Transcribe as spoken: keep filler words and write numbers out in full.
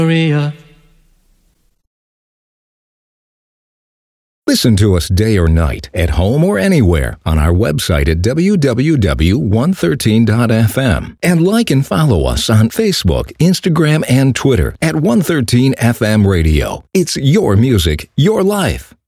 Maria. Listen to us day or night, at home or anywhere, on our website at w w w dot one thirteen dot f m. And like and follow us on Facebook, Instagram, and Twitter at one thirteen F M Radio. It's your music, your life.